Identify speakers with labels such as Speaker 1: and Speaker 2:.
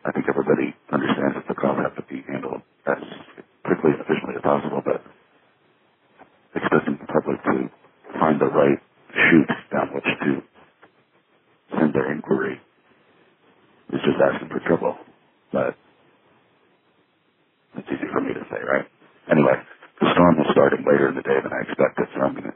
Speaker 1: I think everybody understands that the calls have to be handled as quickly and efficiently as possible, but expecting the public to find the right chute down which to send their inquiry is just asking for trouble. But it's easy for me to say, right? Anyway, the storm is starting later in the day than I expected, so I'm going to